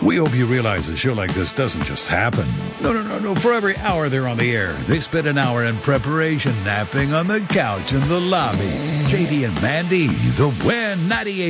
We hope you realize a show like this doesn't just happen. No. For every hour they're on the air, they spend an hour in preparation, napping on the couch in the lobby. JD and Mandy, the Win 98.